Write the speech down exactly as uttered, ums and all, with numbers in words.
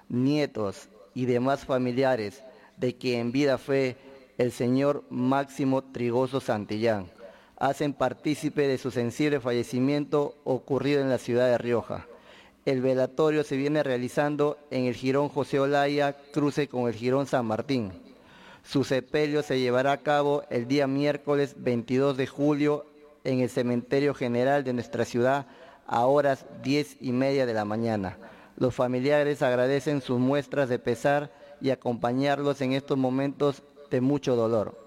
nietos y demás familiares de quien en vida fue el señor Máximo Trigoso Santillán, hacen partícipe de su sensible fallecimiento ocurrido en la ciudad de Rioja. El velatorio se viene realizando en el Jirón José Olaya, cruce con el Jirón San Martín. Su sepelio se llevará a cabo el día miércoles veintidós de julio en el Cementerio General de nuestra ciudad a horas diez y media de la mañana. Los familiares agradecen sus muestras de pesar y acompañarlos en estos momentos de mucho dolor.